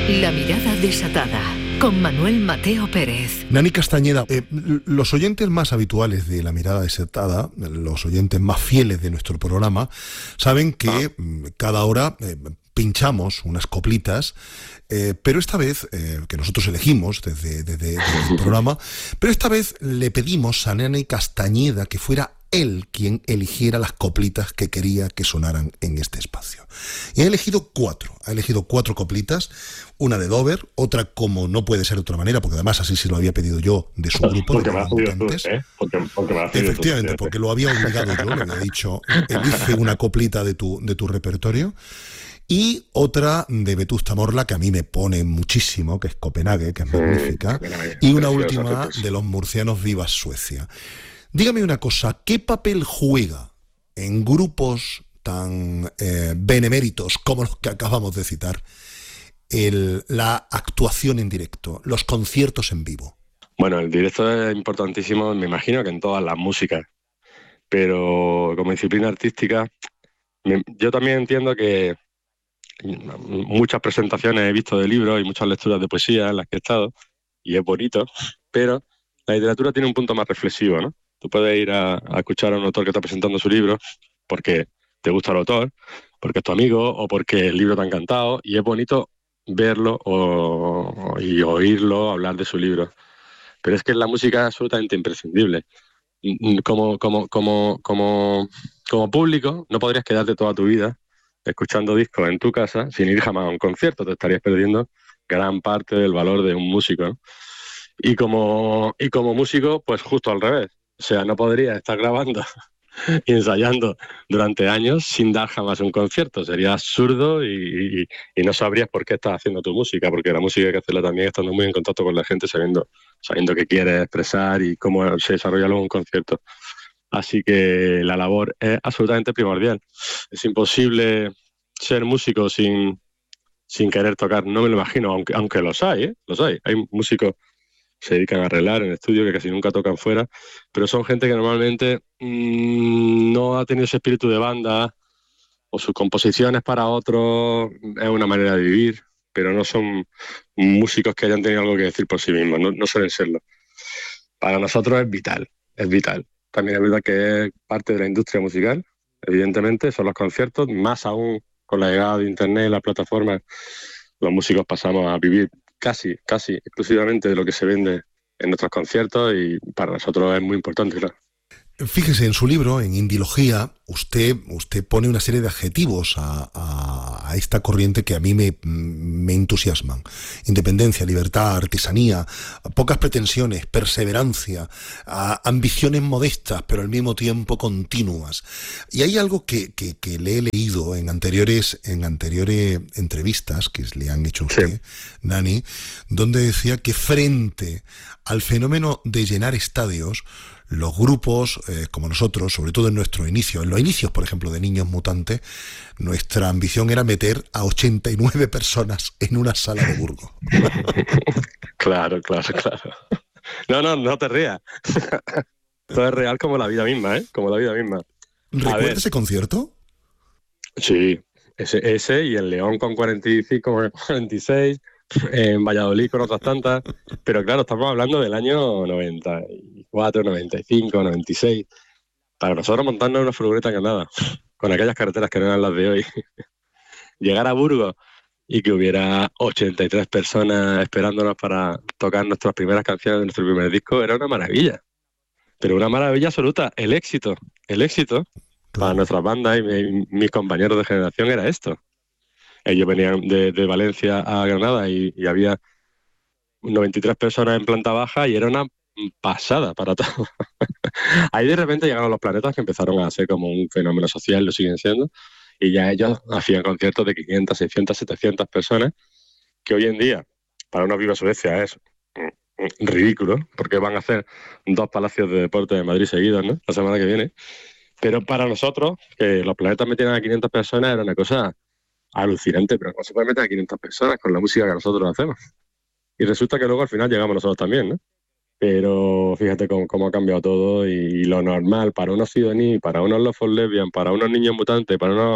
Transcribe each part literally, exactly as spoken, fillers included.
La mirada desatada, con Manuel Mateo Pérez. Nani Castañeda, eh, los oyentes más habituales de La mirada desatada, los oyentes más fieles de nuestro programa, saben que ah. cada hora eh, pinchamos unas coplitas, eh, pero esta vez, eh, que nosotros elegimos desde, desde, desde el programa, pero esta vez le pedimos a Nani Castañeda que fuera él quien eligiera las coplitas que quería que sonaran en este espacio. Y ha elegido cuatro, ha elegido cuatro coplitas, una de Dover, otra como no puede ser de otra manera, porque además así se lo había pedido yo de su grupo. Porque de me has pedido tú, ¿eh? Porque, porque me has pedido Efectivamente, tú, porque lo había obligado yo, le había dicho, elige una coplita de tu, de tu repertorio. Y otra de Vetusta Morla, que a mí me pone muchísimo, que es Copenhague, que es magnífica, y una última de los murcianos, Viva Suecia. Dígame una cosa, ¿qué papel juega en grupos tan eh, beneméritos como los que acabamos de citar el, la actuación en directo, los conciertos en vivo? Bueno, el directo es importantísimo, me imagino que en todas las músicas, pero como disciplina artística, me, yo también entiendo que muchas presentaciones he visto de libros y muchas lecturas de poesía en las que he estado, y es bonito, pero la literatura tiene un punto más reflexivo, ¿no? Tú puedes ir a, a escuchar a un autor que está presentando su libro porque te gusta el autor, porque es tu amigo o porque el libro te ha encantado, y es bonito verlo o, y oírlo hablar de su libro. Pero es que la música es absolutamente imprescindible. Como, como, como, como, como público no podrías quedarte toda tu vida escuchando discos en tu casa sin ir jamás a un concierto, te estarías perdiendo gran parte del valor de un músico, ¿no? Y como, y como músico, pues justo al revés. O sea, no podría estar grabando y ensayando durante años sin dar jamás un concierto. Sería absurdo y, y, y no sabrías por qué estás haciendo tu música, porque la música hay que hacerla también estando muy en contacto con la gente, sabiendo, sabiendo qué quieres expresar y cómo se desarrolla luego un concierto. Así que la labor es absolutamente primordial. Es imposible ser músico sin, sin querer tocar. No me lo imagino, aunque, aunque los hay, ¿eh? Los hay. Hay músicos se dedican a arreglar en estudio, que casi nunca tocan fuera, pero son gente que normalmente mmm, no ha tenido ese espíritu de banda, o sus composiciones para otros es una manera de vivir, pero no son músicos que hayan tenido algo que decir por sí mismos, no, no suelen serlo. Para nosotros es vital, es vital. También es verdad que es parte de la industria musical, evidentemente, son los conciertos, más aún con la llegada de internet y las plataformas, los músicos pasamos a vivir casi, casi exclusivamente de lo que se vende en nuestros conciertos, y para nosotros es muy importante, claro. Fíjese, en su libro, en Indilogía, usted, usted pone una serie de adjetivos a, a, a esta corriente que a mí me, me entusiasman. Independencia, libertad, artesanía, pocas pretensiones, perseverancia, a, ambiciones modestas, pero al mismo tiempo continuas. Y hay algo que, que, que le he leído en anteriores, en anteriores entrevistas que le han hecho a usted, sí, Nani, donde decía que frente al fenómeno de llenar estadios, los grupos, eh, como nosotros, sobre todo en nuestro inicio, en los inicios, por ejemplo, de Niños Mutantes, nuestra ambición era meter a ochenta y nueve personas en una sala de Burgos. Claro, claro, claro. No, no, no te rías. Esto es real como la vida misma, ¿eh? Como la vida misma. ¿Recuerda ese concierto? Sí, ese, ese y en León con cuarenta y cinco, cuarenta y seis, en Valladolid con otras tantas, pero claro, estamos hablando del año noventa y cuatro, noventa y cinco, noventa y seis. Para nosotros montarnos una furgoneta encantada, con aquellas carreteras que no eran las de hoy, llegar a Burgos y que hubiera ochenta y tres personas esperándonos para tocar nuestras primeras canciones de nuestro primer disco, era una maravilla. Pero una maravilla absoluta. El éxito, el éxito para nuestras bandas y mi, mis compañeros de generación era esto. Ellos venían de, de Valencia a Granada y, y había noventa y tres personas en planta baja y era una pasada para todo. Ahí de repente llegaron los Planetas, que empezaron a ser como un fenómeno social, lo siguen siendo, y ya ellos hacían conciertos de quinientas, seiscientas, setecientas personas, que hoy en día, para una Viva Suecia es ridículo, porque van a hacer dos palacios de deporte de Madrid seguidos, ¿no?, la semana que viene. Pero para nosotros, que los Planetas metieran a quinientas personas era una cosa alucinante, pero no se puede meter a quinientas personas con la música que nosotros hacemos. Y resulta que luego al final llegamos nosotros también, ¿no? Pero fíjate cómo, cómo ha cambiado todo, y, y lo normal para unos Sidoní, para unos Love for Lesbian, para unos Niños Mutantes, para unos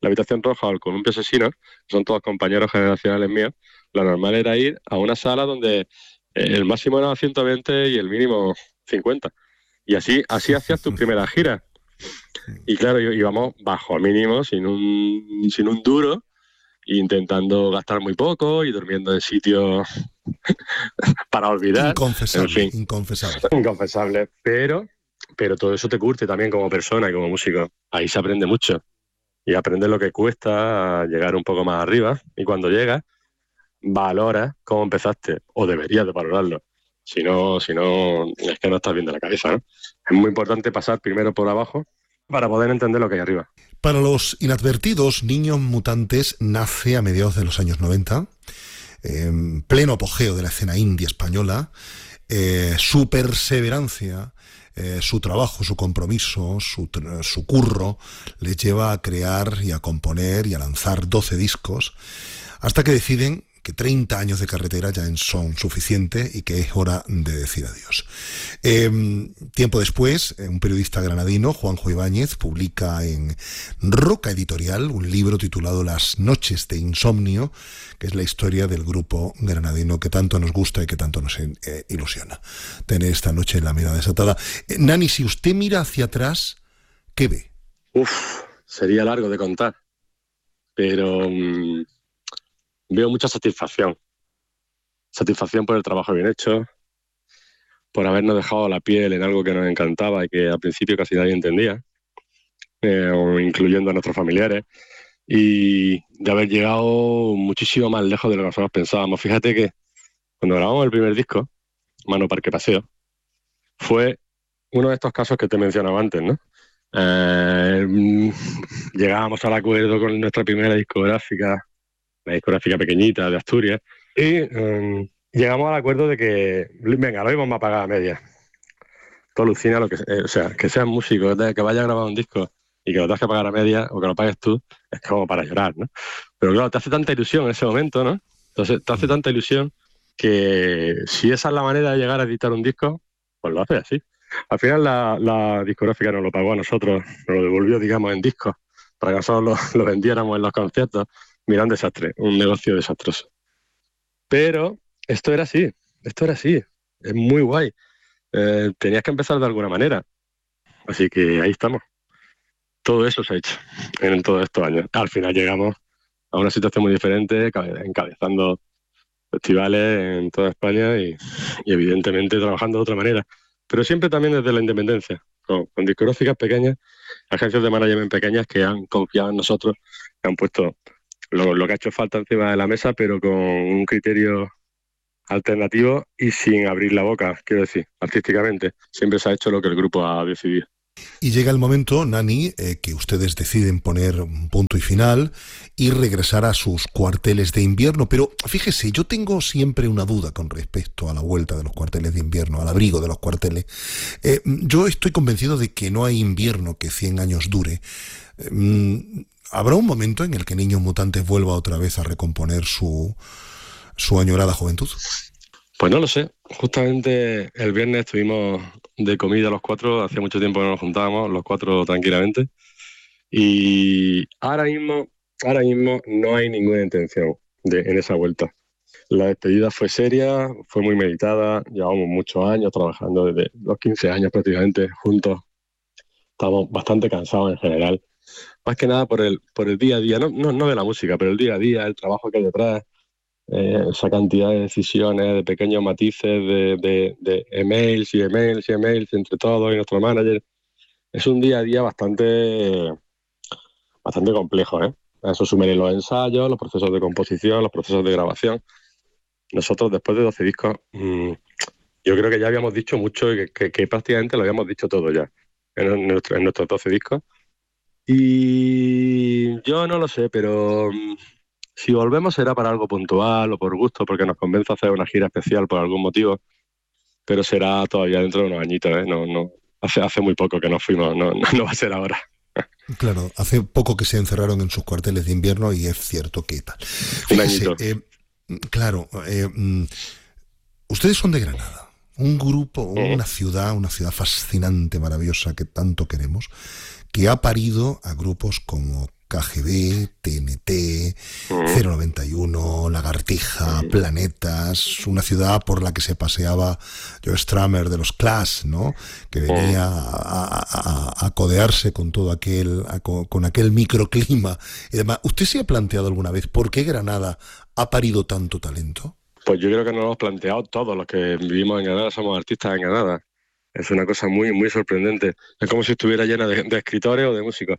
la habitación roja o el columpio asesino, son todos compañeros generacionales míos, lo normal era ir a una sala donde el máximo era ciento veinte y el mínimo cincuenta. Y así, así hacías tus primeras giras. Y claro, íbamos bajo mínimo, sin un, sin un duro, intentando gastar muy poco y durmiendo en sitios para olvidar. Inconfesable, en fin, inconfesable. Inconfesable, pero, pero todo eso te curte también como persona y como músico. Ahí se aprende mucho. Y aprendes lo que cuesta llegar un poco más arriba. Y cuando llegas, valoras cómo empezaste, o deberías de valorarlo. Si no, si no, es que no estás bien de la cabeza, ¿no? Es muy importante pasar primero por abajo para poder entender lo que hay arriba. Para los inadvertidos, Niños Mutantes nace a mediados de los años noventa, en pleno apogeo de la escena indie española. Eh, su perseverancia, eh, su trabajo, su compromiso, su, su curro, les lleva a crear y a componer y a lanzar doce discos, hasta que deciden que treinta años de carretera ya son suficientes y que es hora de decir adiós. Eh, tiempo después, un periodista granadino, Juanjo Ibáñez, publica en Roca Editorial un libro titulado Las noches de insomnio, que es la historia del grupo granadino que tanto nos gusta y que tanto nos eh, ilusiona tener esta noche en la mirada desatada. Eh, Nani, si usted mira hacia atrás, ¿qué ve? Uf, sería largo de contar, pero... Mmm... veo mucha satisfacción. Satisfacción por el trabajo bien hecho, por habernos dejado la piel en algo que nos encantaba y que al principio casi nadie entendía, eh, incluyendo a nuestros familiares, y de haber llegado muchísimo más lejos de lo que nosotros pensábamos. Fíjate que cuando grabamos el primer disco, Mano Parque Paseo, fue uno de estos casos que te mencionaba antes, ¿no? Eh, llegábamos al acuerdo con nuestra primera discográfica, la discográfica pequeñita de Asturias, y um, llegamos al acuerdo de que, venga, lo íbamos a pagar a media. Tú alucina lo que, eh, o sea, que seas músico, que vaya a grabar un disco y que lo tengas que pagar a media o que lo pagues tú, es como para llorar, ¿no? Pero claro, te hace tanta ilusión en ese momento, ¿no? Entonces, te hace tanta ilusión que si esa es la manera de llegar a editar un disco, pues lo haces así. Al final la, la discográfica nos lo pagó a nosotros, nos lo devolvió, digamos, en discos, para que nosotros lo, lo vendiéramos en los conciertos. Mira, un desastre, un negocio desastroso. Pero esto era así, esto era así, es muy guay. Eh, tenías que empezar de alguna manera. Así que ahí estamos. Todo eso se ha hecho en todos estos años. Al final llegamos a una situación muy diferente, encabezando festivales en toda España y, y evidentemente trabajando de otra manera. Pero siempre también desde la independencia, con, con discográficas pequeñas, agencias de management pequeñas que han confiado en nosotros, que han puesto Lo, lo que ha hecho falta encima de la mesa, pero con un criterio alternativo y sin abrir la boca, quiero decir, artísticamente. Siempre se ha hecho lo que el grupo ha decidido. Y llega el momento, Nani, eh, que ustedes deciden poner un punto y final y regresar a sus cuarteles de invierno. Pero fíjese, yo tengo siempre una duda con respecto a la vuelta de los cuarteles de invierno, al abrigo de los cuarteles. Eh, yo estoy convencido de que no hay invierno que cien años dure. Eh, ¿Habrá un momento en el que Niños Mutantes vuelva otra vez a recomponer su, su añorada juventud? Pues no lo sé. Justamente el viernes estuvimos de comida los cuatro, hacía mucho tiempo que no nos juntábamos, los cuatro tranquilamente, y ahora mismo, ahora mismo no hay ninguna intención de, en esa vuelta. La despedida fue seria, fue muy meditada, llevamos muchos años trabajando, desde los quince años prácticamente juntos, estamos bastante cansados en general. Más que nada por el por el día a día, no, no, no de la música, pero el día a día, el trabajo que hay detrás, eh, esa cantidad de decisiones, de pequeños matices, de, de, de emails y emails y emails entre todos y nuestro manager. Es un día a día bastante, bastante complejo, ¿eh? A eso sumen los ensayos, los procesos de composición, los procesos de grabación. Nosotros, después de doce discos, mmm, yo creo que ya habíamos dicho mucho y que, que, que prácticamente lo habíamos dicho todo ya en, nuestro, en nuestros doce discos. Y yo no lo sé, pero si volvemos será para algo puntual o por gusto, porque nos convence hacer una gira especial por algún motivo, pero será todavía dentro de unos añitos, ¿eh? No, no, hace, hace muy poco que nos fuimos, no, no, no va a ser ahora. Claro, hace poco que se encerraron en sus cuarteles de invierno y es cierto que tal. Fíjese, eh, claro, eh, ustedes son de Granada, un grupo, una ciudad, una ciudad fascinante, maravillosa, que tanto queremos, que ha parido a grupos como K G B, T N T, cero noventa y uno, Lagartija, Planetas, una ciudad por la que se paseaba Joe Strummer de los Clash, ¿no? Que venía a, a, a codearse con todo aquel, a, con, con aquel microclima y demás. ¿Usted se ha planteado alguna vez por qué Granada ha parido tanto talento? Pues yo creo que nos lo hemos planteado todos los que vivimos en Granada, somos artistas en Granada. Es una cosa muy, muy sorprendente. Es como si estuviera llena de, de escritores o de músicos.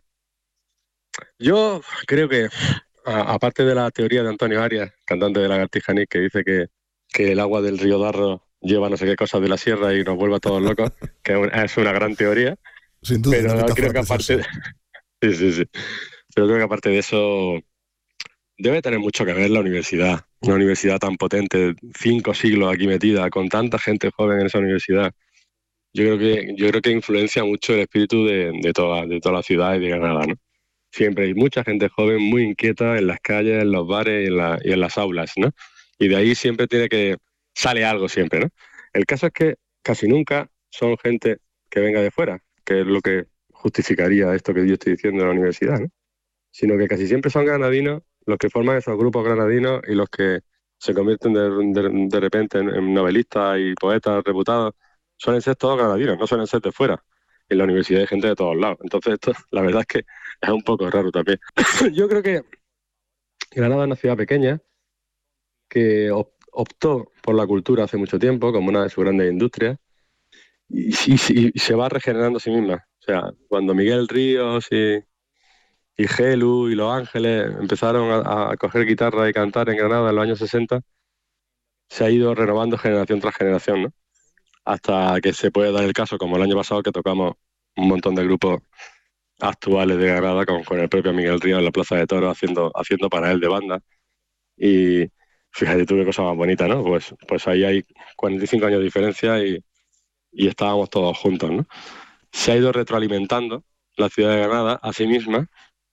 Yo creo que, a, aparte de la teoría de Antonio Arias, cantante de Lagartija Nick, que dice que, que el agua del río Darro lleva no sé qué cosas de la sierra y nos vuelve a todos locos, que es una, es una gran teoría. Sin duda, pero creo que aparte de... sí, sí, sí. Pero creo que aparte de eso debe tener mucho que ver la universidad. Una universidad tan potente, cinco siglos aquí metida, con tanta gente joven en esa universidad. Yo creo que, yo creo que influencia mucho el espíritu de, de, toda, de toda la ciudad y de Granada, ¿no? Siempre hay mucha gente joven muy inquieta en las calles, en los bares y en, la, y en las aulas, ¿no? Y de ahí siempre tiene que... sale algo siempre, ¿no? El caso es que casi nunca son gente que venga de fuera, que es lo que justificaría esto que yo estoy diciendo de la universidad, ¿no? Sino que casi siempre son granadinos los que forman esos grupos granadinos y los que se convierten de, de, de repente en, en novelistas y poetas reputados, suelen ser todos granadinos, no suelen ser de fuera. En la universidad hay gente de todos lados. Entonces esto, la verdad es que es un poco raro también. Yo creo que Granada es una ciudad pequeña que optó por la cultura hace mucho tiempo como una de sus grandes industrias y, y, y se va regenerando a sí misma. O sea, cuando Miguel Ríos y, y Gelu y Los Ángeles empezaron a, a coger guitarra y cantar en Granada en los años sesenta, se ha ido renovando generación tras generación, ¿no? Hasta que se puede dar el caso, como el año pasado, que tocamos un montón de grupos actuales de Granada con, con el propio Miguel Ríos en la Plaza de Toros haciendo, haciendo para él de banda. Y fíjate tú qué cosa más bonita, ¿no? Pues, pues ahí hay cuarenta y cinco años de diferencia y, y estábamos todos juntos, ¿no? Se ha ido retroalimentando la ciudad de Granada a sí misma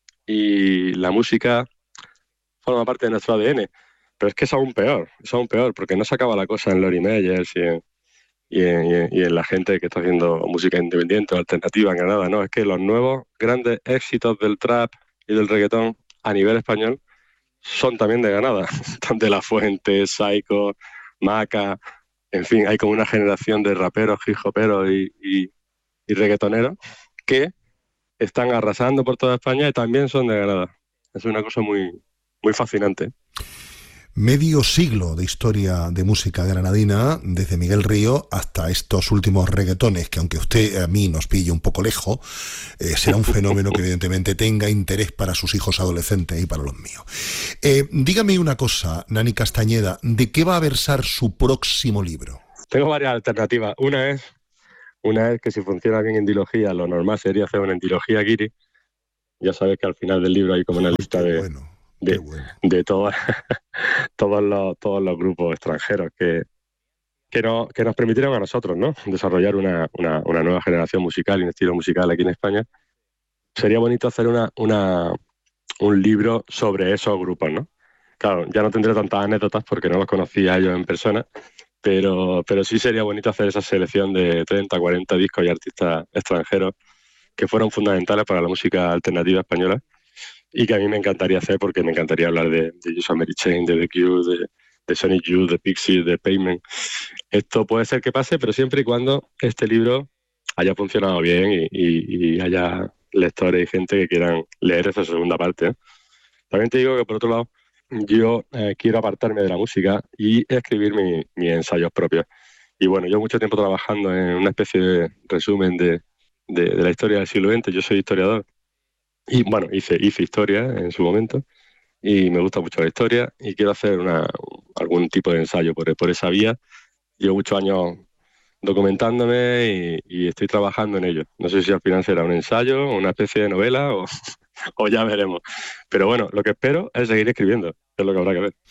y la música forma parte de nuestro A D N. Pero es que es aún peor, es aún peor, porque no se acaba la cosa en Lori Meyers y en, y, en, y en la gente que está haciendo música independiente o alternativa en Granada, ¿no? Es que los nuevos grandes éxitos del trap y del reggaetón a nivel español son también de Granada. Están de La Fuente, Psycho, Maca, en fin, hay como una generación de raperos, hip hoperos y, y, y reggaetoneros que están arrasando por toda España y también son de Granada. Es una cosa muy, muy fascinante. Medio siglo de historia de música granadina, desde Miguel Río hasta estos últimos reggaetones, que aunque usted a mí nos pille un poco lejos, eh, será un fenómeno que evidentemente tenga interés para sus hijos adolescentes y para los míos. Eh, dígame una cosa, Nani Castañeda, ¿de qué va a versar su próximo libro? Tengo varias alternativas. Una es, una es que si funciona bien en endilogía, lo normal sería hacer una endilogía guiri. Ya sabes que al final del libro hay como una lista de... Bueno. de, bueno. de todos, todos, los, todos los grupos extranjeros que, que, no, que nos permitieron a nosotros, ¿no? desarrollar una, una, una nueva generación musical y un estilo musical aquí en España. Sería bonito hacer una, una, un libro sobre esos grupos, ¿no? Claro, ya no tendré tantas anécdotas porque no los conocía yo en persona, pero, pero sí sería bonito hacer esa selección de treinta, cuarenta discos y artistas extranjeros que fueron fundamentales para la música alternativa española y que a mí me encantaría hacer porque me encantaría hablar de, de Use Mary Chain, de The Cure, de, de Sonic Youth, de Pixies, de Pavement. Esto puede ser que pase, pero siempre y cuando este libro haya funcionado bien y, y, y haya lectores y gente que quieran leer esa segunda parte, ¿eh? También te digo que, por otro lado, yo eh, quiero apartarme de la música y escribir mis mi ensayos propios. Y bueno, yo mucho tiempo trabajando en una especie de resumen de, de, de la historia del siglo veinte. Yo soy historiador. Y bueno, hice, hice historia en su momento y me gusta mucho la historia y quiero hacer una, algún tipo de ensayo por, por esa vía. Llevo muchos años documentándome y, y estoy trabajando en ello. No sé si al final será un ensayo, una especie de novela o, o ya veremos. Pero bueno, lo que espero es seguir escribiendo, es lo que habrá que ver.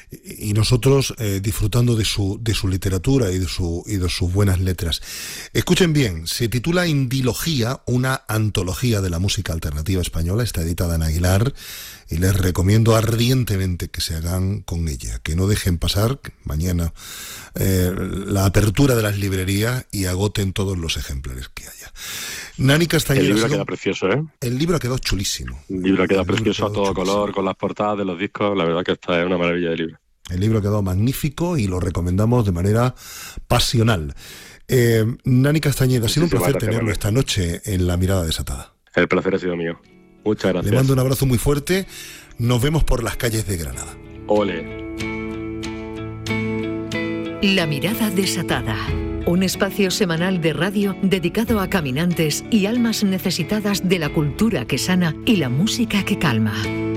Y nosotros eh, disfrutando de su, de su literatura y de, su, y de sus buenas letras. Escuchen bien, se titula Indilogía, una antología de la música alternativa española, está editada en Aguilar, y les recomiendo ardientemente que se hagan con ella, que no dejen pasar mañana eh, la apertura de las librerías y agoten todos los ejemplares que haya. Nani Castañeda. El libro queda precioso, ¿eh? El libro quedó chulísimo. El libro queda el precioso libro quedó a todo chulísimo. color, con las portadas de los discos. La verdad que esta es una maravilla de libro. El libro quedó magnífico y lo recomendamos de manera pasional. Eh, Nani Castañeda, ha sido un placer tenerlo esta noche en La Mirada Desatada. El placer ha sido mío. Muchas gracias. Le mando un abrazo muy fuerte. Nos vemos por las calles de Granada. Ole. La Mirada Desatada. Un espacio semanal de radio dedicado a caminantes y almas necesitadas de la cultura que sana y la música que calma.